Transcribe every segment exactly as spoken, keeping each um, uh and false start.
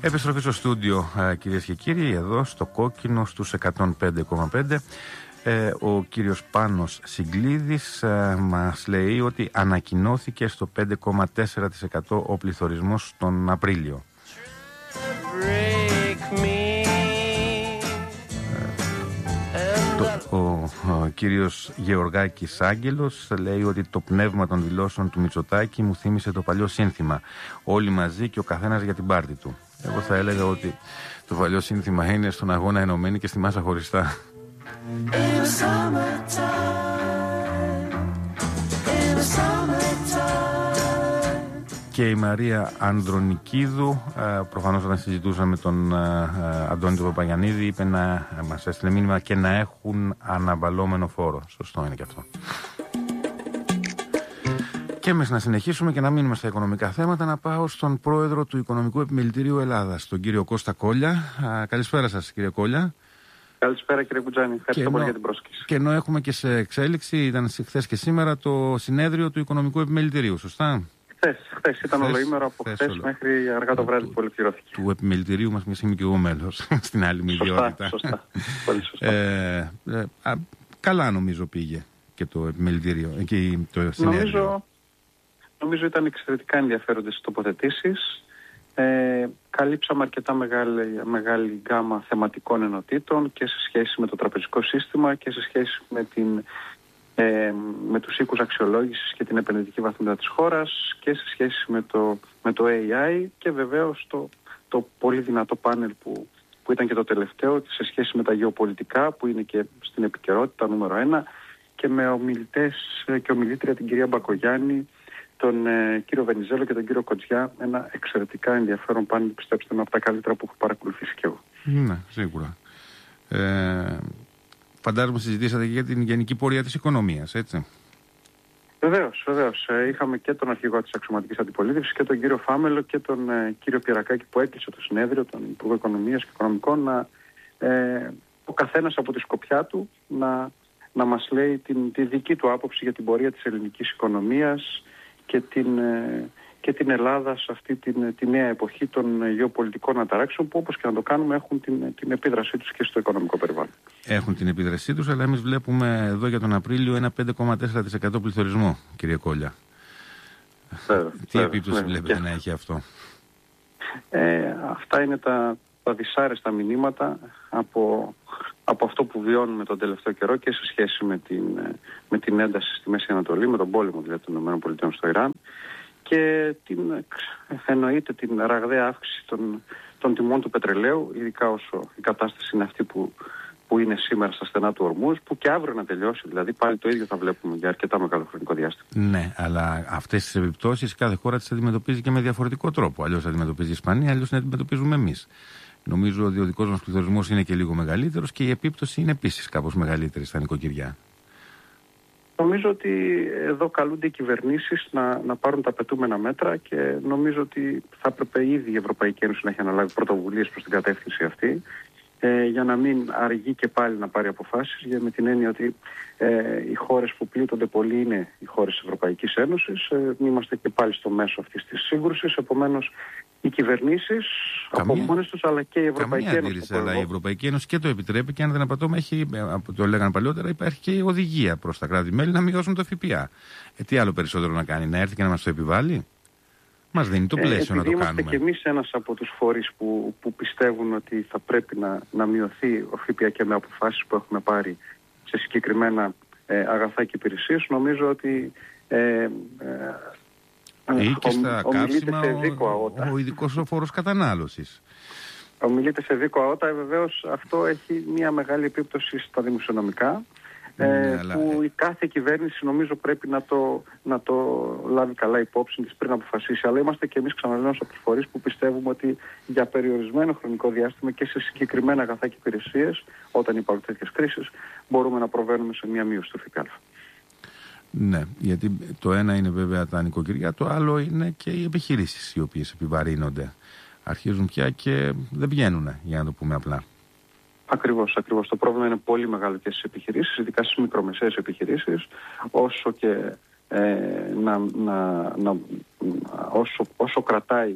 Επιστροφή στο στούντιο, κυρίες και κύριοι, εδώ στο Κόκκινο στους εκατόν πέντε κόμμα πέντε. Ε, ο κύριος Πάνος Συγκλίδης ε, μας λέει ότι ανακοινώθηκε στο πέντε κόμμα τέσσερα τοις εκατό ο πληθωρισμός τον Απρίλιο. Το, ο, ο κύριος Γεωργάκης Άγγελος λέει ότι το πνεύμα των δηλώσεων του Μητσοτάκη μου θύμισε το παλιό σύνθημα «Όλοι μαζί και ο καθένας για την πάρτη του». Εγώ θα έλεγα ότι το παλιό σύνθημα είναι «Στον αγώνα ενωμένοι και στη μάσα χωριστά». Και η Μαρία Ανδρονικίδου, προφανώς όταν συζητούσαμε με τον Αντώνη του Παπαγιαννίδη, είπε να μας έστειλε μήνυμα και να έχουν αναβαλώμενο φόρο. Σωστό είναι και αυτό. Και εμείς να συνεχίσουμε και να μείνουμε στα οικονομικά θέματα, να πάω στον πρόεδρο του Οικονομικού Επιμελητηρίου Ελλάδας, τον κύριο Κώστα Κόλια. Καλησπέρα σας, κύριε Κόλια. Καλησπέρα, κύριε Κουτζάνη. Ευχαριστώ πολύ για την πρόσκληση. Και ενώ έχουμε και σε εξέλιξη, ήταν χθες και σήμερα το συνέδριο του Οικονομικού Επιμελητηρίου, σωστά? Χθες, χθες ήταν ολοήμερο από χθες μέχρι αργά το βράδυ που ολοκληρώθηκε. Του επιμελητηρίου μας, μια είμαι και εγώ μέλος, στην άλλη μου ιδιότητα. Σωστά, πολύ σωστά. Ε, ε, α, καλά νομίζω πήγε και το επιμελητήριο, και το συνέδριο. Νομίζω, νομίζω ήταν εξαιρετικά ενδιαφέροντες οι τοποθετήσεις. Ε, καλύψαμε αρκετά μεγάλη, μεγάλη γκάμα θεματικών ενωτήτων και σε σχέση με το τραπεζικό σύστημα και σε σχέση με, την, ε, με τους οίκους αξιολόγησης και την επενδυτική βαθμίδα της χώρας και σε σχέση με το, με το έι άι και βεβαίως το, το πολύ δυνατό πάνελ που, που ήταν και το τελευταίο σε σχέση με τα γεωπολιτικά που είναι και στην επικαιρότητα νούμερο ένα και με ομιλητές και ομιλήτρια την κυρία Μπακογιάννη, τον ε, κύριο Βενιζέλο και τον κύριο Κοτζιά, ένα εξαιρετικά ενδιαφέρον πάνελ, πιστέψτε με, από τα καλύτερα που έχω παρακολουθήσει και εγώ. Ναι, σίγουρα. Ε, φαντάζομαι συζητήσατε και για την γενική πορεία της οικονομίας, έτσι? Βεβαίως, βεβαίως. Ε, είχαμε και τον αρχηγό της αξιωματικής αντιπολίτευσης και τον κύριο Φάμελο και τον ε, κύριο Πιερακάκη που έκλεισε το συνέδριο, τον Υπουργό Οικονομίας και Οικονομικών, να, ε, ο καθένας από τη σκοπιά του να, να μας λέει την, τη δική του άποψη για την πορεία της ελληνικής οικονομίας και την, και την Ελλάδα σε αυτή την, τη νέα εποχή των γεωπολιτικών αταράξεων που όπως και να το κάνουμε έχουν την, την επίδρασή τους και στο οικονομικό περιβάλλον. Έχουν την επίδρασή τους, αλλά εμείς βλέπουμε εδώ για τον Απρίλιο ένα πέντε κόμμα τέσσερα τοις εκατό πληθωρισμό, κύριε Κόλια. Βέβαια, Τι βέβαια, επίπτωση βέβαια, βλέπετε και... να έχει αυτό? Ε, αυτά είναι τα, τα δυσάρεστα μηνύματα από, από αυτό που βιώνουμε τον τελευταίο καιρό και σε σχέση με την, με την ένταση στη Μέση Ανατολή, με τον πόλεμο δηλαδή των ΗΠΑ στο Ιράν και την, εννοείται την ραγδαία αύξηση των, των τιμών του πετρελαίου, ειδικά όσο η κατάσταση είναι αυτή που, που είναι σήμερα στα στενά του Ορμούζ, που και αύριο να τελειώσει, δηλαδή πάλι το ίδιο θα βλέπουμε για αρκετά μεγάλο χρονικό διάστημα. Ναι, αλλά αυτές τις επιπτώσεις κάθε χώρα τις αντιμετωπίζει και με διαφορετικό τρόπο. Αλλιώς αντιμετωπίζει η Ισπανία, αλλιώς την αντιμετωπίζουμε εμείς. Νομίζω ότι ο δικός μας πληθωρισμός είναι και λίγο μεγαλύτερος και η επίπτωση είναι επίσης κάπως μεγαλύτερη στα νοικοκυριά. Νομίζω ότι εδώ καλούνται οι κυβερνήσεις να, να πάρουν τα απαιτούμενα μέτρα και νομίζω ότι θα έπρεπε ήδη η Ευρωπαϊκή Ένωση να έχει αναλάβει πρωτοβουλίες προς την κατεύθυνση αυτή ε, για να μην αργεί και πάλι να πάρει αποφάσεις, για με την έννοια ότι ε, οι χώρες που πλήττονται πολύ είναι οι χώρες της Ευρωπαϊκής Ένωσης. Ε, είμαστε και πάλι στο μέσο αυτής της σύγκρουσης, επομένως οι κυβερνήσεις από μόνες τους, αλλά και η Ευρωπαϊκή Καμία Ένωση. Καμία αλλά η Ευρωπαϊκή Ένωση και το επιτρέπει και αν δεν απατώμε, έχει, το λέγανε παλιότερα, υπάρχει και η οδηγία προς τα κράτη-μέλη να μειώσουν το ΦΠΑ. Ε, τι άλλο περισσότερο να κάνει, να έρθει και να μας το επιβάλλει? Μας δίνει το πλαίσιο ε, να το κάνουμε. Είμαστε και εμείς ένας από τους φορείς που, που πιστεύουν ότι θα πρέπει να, να μειωθεί ο ΦΠΑ και με αποφάσεις που έχουμε πάρει σε συγκεκριμένα ε, αγαθά και υπηρεσίες. Νομίζω ότι ε, ε, ή και στα ο, καύσιμα ο, ο, ο ειδικός φόρος κατανάλωσης. Ομιλείται σε δίκο αότα, βεβαίως αυτό έχει μια μεγάλη επίπτωση στα δημοσιονομικά, ναι, ε, αλλά... που η κάθε κυβέρνηση νομίζω πρέπει να το, να το λάβει καλά υπόψη της πριν αποφασίσει. Αλλά είμαστε και εμείς, ξαναλέω, από τους φορείς που πιστεύουμε ότι για περιορισμένο χρονικό διάστημα και σε συγκεκριμένα αγαθά και υπηρεσίες, όταν υπάρχουν τέτοιες κρίσεις, μπορούμε να προβαίνουμε σε μια μείωση του ΦΠΑ. Ναι, γιατί το ένα είναι βέβαια τα νοικοκυριά, το άλλο είναι και οι επιχειρήσεις οι οποίες επιβαρύνονται. Αρχίζουν πια και δεν βγαίνουν, για να το πούμε απλά. Ακριβώς, ακριβώς. Το πρόβλημα είναι πολύ μεγάλο και στις επιχειρήσεις, ειδικά στις μικρομεσαίες επιχειρήσεις, όσο και ε, να, να, να, όσο, όσο κρατάει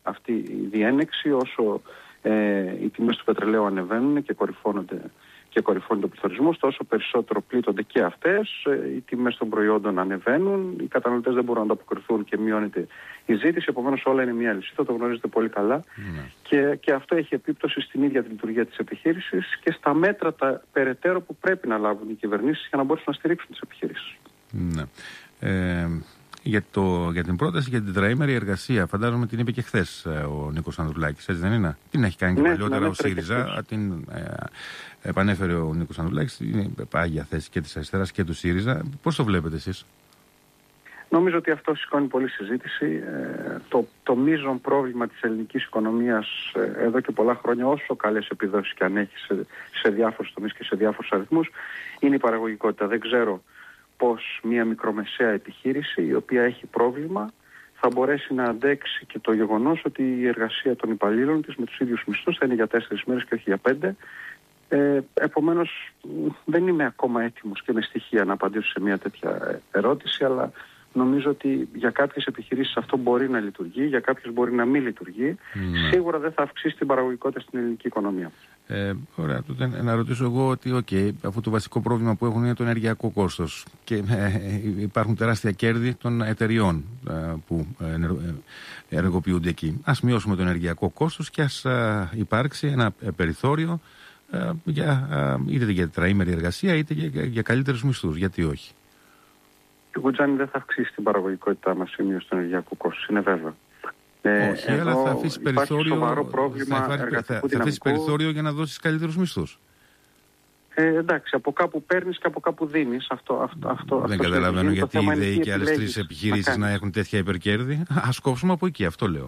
αυτή η διένεξη, όσο ε, οι τιμές του πετρελαίου ανεβαίνουν και κορυφώνονται και κορυφώνεται ο πληθωρισμός, τόσο περισσότερο πλήττονται και αυτές, οι τιμές των προϊόντων ανεβαίνουν, οι καταναλωτές δεν μπορούν να ανταποκριθούν και μειώνεται η ζήτηση. Επομένως, όλα είναι μια αλυσίδα, το γνωρίζετε πολύ καλά. Mm. Και, και αυτό έχει επίπτωση στην ίδια τη λειτουργία της επιχείρησης και στα μέτρα τα περαιτέρω που πρέπει να λάβουν οι κυβερνήσεις για να μπορέσουν να στηρίξουν τις επιχειρήσεις. Ναι. Ε, για, το, για την πρόταση για την τετραήμερη εργασία, φαντάζομαι την είπε και χθες ο Νίκος Ανδρουλάκης, έτσι δεν είναι? Την έχει κάνει και ναι, παλιότερα ναι, ο ΣΥΡΙΖΑ, την ε, επανέφερε ο Νίκος Ανδρουλάκης, είναι πάγια θέση και της αριστεράς και του ΣΥΡΙΖΑ. Πώς το βλέπετε εσείς? Νομίζω ότι αυτό σηκώνει πολλή συζήτηση. Ε, το, το μείζον πρόβλημα της ελληνικής οικονομίας ε, εδώ και πολλά χρόνια, όσο καλές επιδόσεις και αν έχει σε, σε διάφορους τομείς και σε διάφορους αριθμούς, είναι η παραγωγικότητα. Δεν ξέρω πώς μια μικρομεσαία επιχείρηση η οποία έχει πρόβλημα θα μπορέσει να αντέξει και το γεγονός ότι η εργασία των υπαλλήλων της με τους ίδιους μισθούς θα είναι για τέσσερις μέρες και όχι για πέντε. Ε, επομένως δεν είμαι ακόμα έτοιμος και με στοιχεία να απαντήσω σε μια τέτοια ερώτηση, αλλά νομίζω ότι για κάποιες επιχειρήσεις αυτό μπορεί να λειτουργεί, για κάποιες μπορεί να μην λειτουργεί. Mm. Σίγουρα δεν θα αυξήσει την παραγωγικότητα στην ελληνική οικονομία. Ε, ωραία, τότε να ρωτήσω εγώ ότι okay, αφού το βασικό πρόβλημα που έχουν είναι το ενεργειακό κόστος και ε, υπάρχουν τεράστια κέρδη των εταιριών ε, που ε, ενεργοποιούνται εκεί. Ας μειώσουμε το ενεργειακό κόστος και ας ε, υπάρξει ένα ε, περιθώριο ε, για, ε, είτε για τετραήμερη εργασία είτε για, για, για καλύτερους μισθούς. Γιατί όχι? Εγώ, Τζάνι, δεν θα αυξήσει την παραγωγικότητά μας η μείωση του ενεργειακού κόστους, είναι βέβαιο. Όχι, ε, αλλά θα αφήσει περιθώριο, θα, θα, θα, θα αφήσει περιθώριο για να δώσεις καλύτερους μισθούς. Ε, εντάξει, από κάπου παίρνεις και από κάπου δίνεις. Αυτό, αυτό, αυτό, δεν αυτό καταλαβαίνω γιατί οι ΔΕΗ και άλλες τρεις επιχειρήσεις να, να έχουν τέτοια υπερκέρδη. Ας κόψουμε από εκεί, αυτό λέω.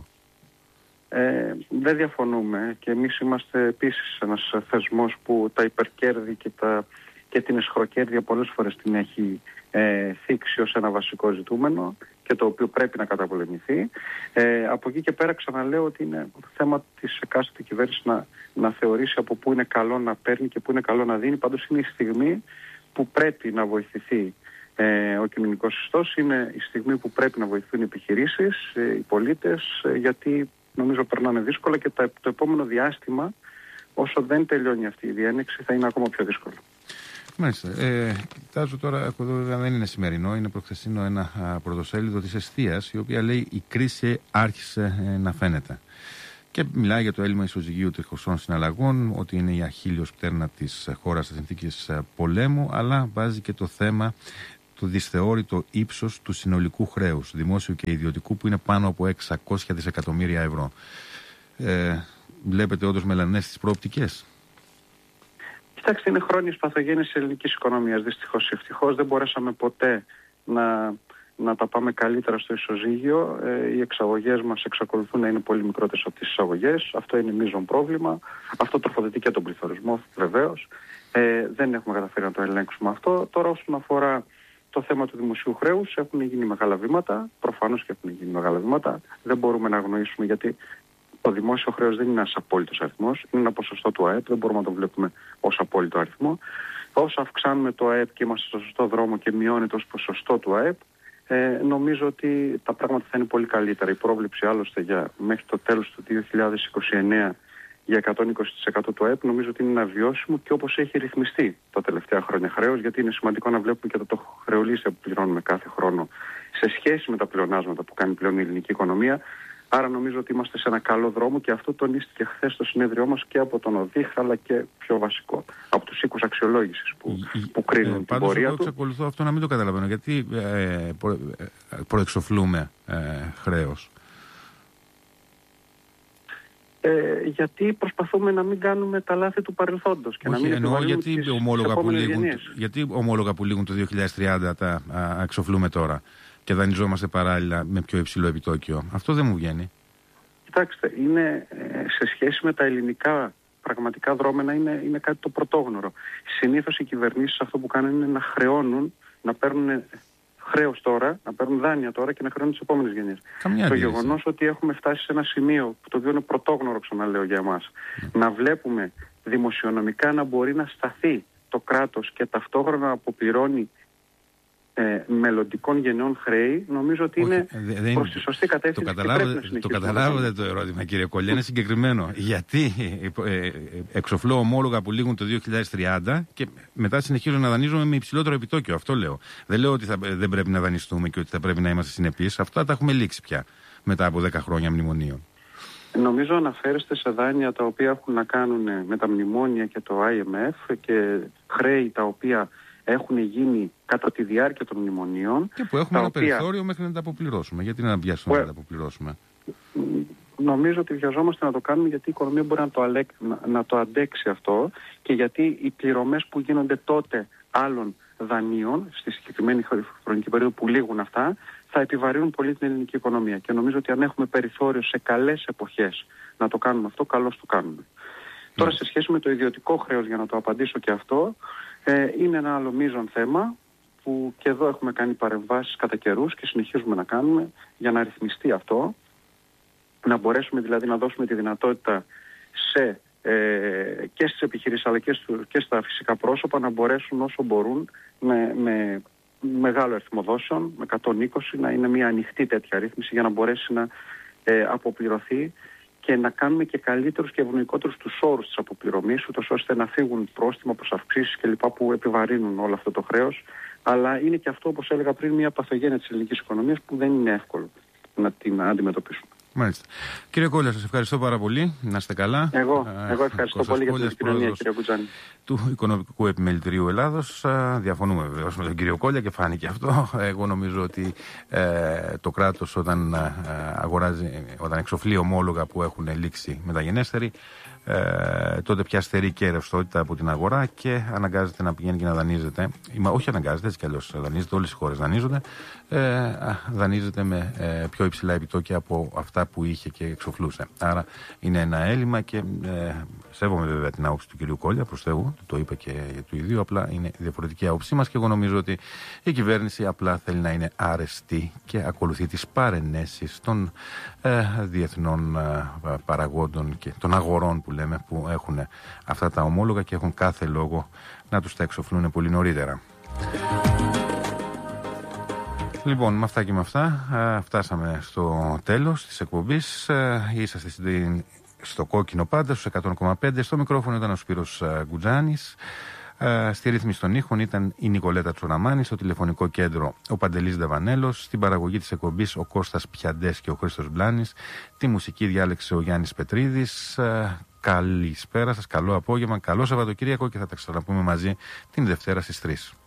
Ε, δεν διαφωνούμε και εμείς είμαστε επίσης ένας θεσμός που τα υπερκέρδη και, τα, και την εσχροκέρδεια πολλές φορές την έχει ε, θίξει ως ένα βασικό ζητούμενο και το οποίο πρέπει να καταπολεμηθεί. Ε, από εκεί και πέρα ξαναλέω ότι είναι θέμα της εκάστοτε κυβέρνησης να, να θεωρήσει από πού είναι καλό να παίρνει και πού είναι καλό να δίνει. Πάντως είναι η στιγμή που πρέπει να βοηθηθεί ε, ο κοινωνικός ιστός, είναι η στιγμή που πρέπει να βοηθούν οι επιχειρήσεις, ε, οι πολίτες, ε, γιατί νομίζω περνάνε δύσκολα και τα, το επόμενο διάστημα, όσο δεν τελειώνει αυτή η διένεξη, θα είναι ακόμα πιο δύσκολο. Μάλιστα. Ε, κοιτάζω τώρα, έχω εδώ βέβαια δεν είναι σημερινό, είναι προχθεσινό ένα α, πρωτοσέλιδο της Εστίας, η οποία λέει η κρίση άρχισε ε, να φαίνεται. Και μιλάει για το έλλειμμα ισοζυγίου τριχωσών συναλλαγών, ότι είναι η αχίλιος πτέρνα της χώρας σε συνθήκες πολέμου, αλλά βάζει και το θέμα το δυσθεώρητο ύψος του συνολικού χρέους, δημόσιου και ιδιωτικού, που είναι πάνω από εξακόσια δισεκατομμύρια ευρώ. Ε, βλέπετε όντως μελανές τις προοπτικές? Κοιτάξτε, είναι χρόνιες παθογένειες της ελληνικής οικονομίας. Δυστυχώς, ευτυχώς δεν μπορέσαμε ποτέ να, να τα πάμε καλύτερα στο ισοζύγιο. Ε, οι εξαγωγές μας εξακολουθούν να είναι πολύ μικρότερες από τις εισαγωγές. Αυτό είναι μείζον πρόβλημα. Αυτό τροφοδοτεί και τον πληθωρισμό, βεβαίως. Ε, δεν έχουμε καταφέρει να το ελέγξουμε αυτό. Τώρα, όσον αφορά το θέμα του δημοσίου χρέους, έχουν γίνει μεγάλα βήματα. Προφανώς και έχουν γίνει μεγάλα βήματα. Δεν μπορούμε να αγνοήσουμε, γιατί το δημόσιο χρέος δεν είναι ένας απόλυτος αριθμός, είναι ένα ποσοστό του ΑΕΠ, δεν μπορούμε να το βλέπουμε ως απόλυτο αριθμό. Όσο αυξάνουμε το ΑΕΠ και είμαστε στο σωστό δρόμο και μειώνεται ως ποσοστό του ΑΕΠ, ε, νομίζω ότι τα πράγματα θα είναι πολύ καλύτερα. Η πρόβλεψη άλλωστε για μέχρι το τέλος του δύο χιλιάδες είκοσι εννέα για εκατόν είκοσι τοις εκατό του ΑΕΠ νομίζω ότι είναι ένα βιώσιμο και όπως έχει ρυθμιστεί τα τελευταία χρόνια χρέος, γιατί είναι σημαντικό να βλέπουμε και το, το χρεολύσια που πληρώνουμε κάθε χρόνο σε σχέση με τα πλεονάσματα που κάνει πλέον η ελληνική οικονομία. Άρα νομίζω ότι είμαστε σε ένα καλό δρόμο και αυτό τονίστηκε χθες στο συνέδριό μας και από τον ΟΔΙΧ, αλλά και πιο βασικό, από τους οίκους αξιολόγησης που, που κρίνουν ε, την πορεία του. Πάντως εγώ εξακολουθώ αυτό να μην το καταλαβαίνω. Γιατί ε, προ, ε, προεξοφλούμε ε, χρέος? Ε, γιατί προσπαθούμε να μην κάνουμε τα λάθη του παρελθόντος και όχι, να μην εννοώ, γιατί, τις, ομόλογα τις που λήγουν, γιατί ομόλογα που λήγουν το δύο χιλιάδες τριάντα τα α, εξοφλούμε τώρα και δανειζόμαστε παράλληλα με πιο υψηλό επιτόκιο? Αυτό δεν μου βγαίνει. Κοιτάξτε, είναι ε, σε σχέση με τα ελληνικά πραγματικά δρόμενα είναι, είναι κάτι το πρωτόγνωρο. Συνήθως οι κυβερνήσεις αυτό που κάνουν είναι να χρεώνουν, να παίρνουν χρέος τώρα, να παίρνουν δάνεια τώρα και να χρεώνουν τις επόμενες γενιές. Το γεγονός ότι έχουμε φτάσει σε ένα σημείο που το οποίο είναι πρωτόγνωρο, ξαναλέω για εμάς, mm. να βλέπουμε δημοσιονομικά να μπορεί να σταθεί το κράτος και ταυτόχρονα να αποπληρώνει ε, μελλοντικών γενναιών χρέη, νομίζω ότι Όχι, είναι δε, προς τη σωστή κατεύθυνση. Το καταλάβετε το, καταλάβετε το ερώτημα, κύριε Κόλλια, είναι συγκεκριμένο. Γιατί ε, ε, εξοφλώ ομόλογα που λήγουν το δύο χιλιάδες τριάντα και μετά συνεχίζω να δανείζομαι με υψηλότερο επιτόκιο. Αυτό λέω. Δεν λέω ότι θα, δεν πρέπει να δανειστούμε και ότι θα πρέπει να είμαστε συνεπείς. Αυτά τα έχουμε λήξει πια μετά από δέκα χρόνια μνημονίων. Νομίζω αναφέρεστε σε δάνεια τα οποία έχουν να κάνουν με τα μνημόνια και το άι εμ εφ και χρέη τα οποία έχουν γίνει κατά τη διάρκεια των μνημονίων. Και που έχουμε ένα οποία... περιθώριο μέχρι να τα αποπληρώσουμε. Γιατί να βιάσουμε που... να τα αποπληρώσουμε. Νομίζω ότι βιαζόμαστε να το κάνουμε γιατί η οικονομία μπορεί να το, αλέκ... να... να το αντέξει αυτό και γιατί οι πληρωμές που γίνονται τότε άλλων δανείων, στη συγκεκριμένη χρονική περίοδο που λήγουν αυτά, θα επιβαρύνουν πολύ την ελληνική οικονομία. Και νομίζω ότι αν έχουμε περιθώριο σε καλές εποχές να το κάνουμε αυτό, καλώς το κάνουμε. Mm. Τώρα, σε σχέση με το ιδιωτικό χρέος, για να το απαντήσω και αυτό, ε, είναι ένα άλλο μείζον θέμα που και εδώ έχουμε κάνει παρεμβάσεις κατά καιρούς και συνεχίζουμε να κάνουμε για να ρυθμιστεί αυτό. Να μπορέσουμε δηλαδή να δώσουμε τη δυνατότητα σε, ε, και στις επιχειρήσεις αλλά και, στο, και στα φυσικά πρόσωπα να μπορέσουν όσο μπορούν με, με μεγάλο αριθμό δόσεων, με εκατόν είκοσι, να είναι μια ανοιχτή τέτοια ρύθμιση για να μπορέσει να ε, αποπληρωθεί και να κάνουμε και καλύτερους και ευνοϊκότερους τους όρους της αποπληρωμής, ούτως ώστε να φύγουν πρόστιμα, προσαυξήσεις κλπ. Που επιβαρύνουν όλο αυτό το χρέος. Αλλά είναι και αυτό, όπως έλεγα πριν, μια παθογένεια της ελληνικής οικονομίας που δεν είναι εύκολο να την αντιμετωπίσουμε. Μάλιστα. Κύριε Κόλλια, σας ευχαριστώ πάρα πολύ. Να είστε καλά. Εγώ, εγώ ευχαριστώ πολύ για την επικοινωνία, κύριε Κουτζάνη. Του Οικονομικού Επιμελητηρίου Ελλάδος. Διαφωνούμε βεβαίως με τον κύριο Κόλλια και φάνηκε αυτό. Εγώ νομίζω ότι ε, το κράτος όταν ε, αγοράζει, όταν εξοφλεί ομόλογα που έχουν λήξει μεταγενέστεροι, ε, τότε πια στερεί και ρευστότητα από την αγορά και αναγκάζεται να πηγαίνει και να δανείζεται. Μα, όχι αναγκάζεται, έτσι κι αλλιώς δανείζεται, όλες οι χώρες δανείζονται. Ε, δανείζεται με ε, πιο υψηλά επιτόκια από αυτά που είχε και εξοφλούσε. Άρα είναι ένα έλλειμμα και ε, σέβομαι βέβαια την άποψη του κυρίου Κόλλια, προς Θεού, το είπα και του ιδίου, απλά είναι διαφορετική άποψή μας και εγώ νομίζω ότι η κυβέρνηση απλά θέλει να είναι άρεστη και ακολουθεί τις παρενέσεις των ε, διεθνών ε, παραγόντων και των αγορών που λέμε που έχουν αυτά τα ομόλογα και έχουν κάθε λόγο να τους τα εξοφλούν πολύ νωρίτερα. Λοιπόν, με αυτά και με αυτά α, φτάσαμε στο τέλος της εκπομπής. Α, είσαστε στην, στο κόκκινο πάντα, στους εκατό κόμμα πέντε. Στο μικρόφωνο ήταν ο Σπύρος Γκουτζάνης. Α, στη ρύθμιση των ήχων ήταν η Νικολέτα Τσουραμάνη. Στο τηλεφωνικό κέντρο ο Παντελής Δεβανέλος. Στην παραγωγή της εκπομπής ο Κώστας Πιαντές και ο Χρήστος Μπλάνης. Τη μουσική διάλεξε ο Γιάννης Πετρίδης. Α, καλησπέρα σας, καλό απόγευμα, καλό Σαββατοκύριακο και θα τα ξαναπούμε μαζί την Δευτέρα στις τρεις.